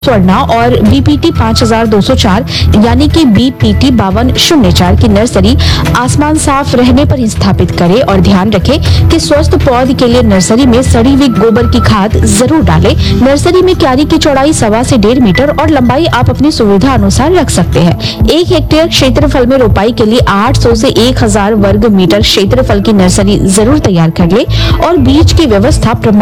स्वर्णा और बीपीटी 5204 यानी कि बीपीटी 5204 की नर्सरी आसमान साफ रहने पर ही स्थापित करें और ध्यान रखें कि स्वस्थ पौध के लिए नर्सरी में सड़ी हुई गोबर की खाद जरूर डालें। नर्सरी में क्यारी की चौड़ाई 1.25 से 1.5 मीटर और लंबाई आप अपनी सुविधा अनुसार रख सकते हैं। 1 हेक्टेयर क्षेत्रफल में रोपाई के लिए 800 से 1000 वर्ग मीटर क्षेत्रफल की नर्सरी जरूर तैयार कर ले और बीज की व्यवस्था